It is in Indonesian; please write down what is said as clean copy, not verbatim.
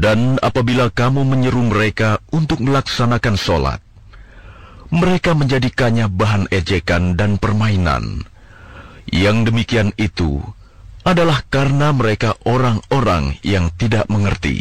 Dan apabila kamu menyeru mereka untuk melaksanakan sholat, mereka menjadikannya bahan ejekan dan permainan. Yang demikian itu adalah karena mereka orang-orang yang tidak mengerti.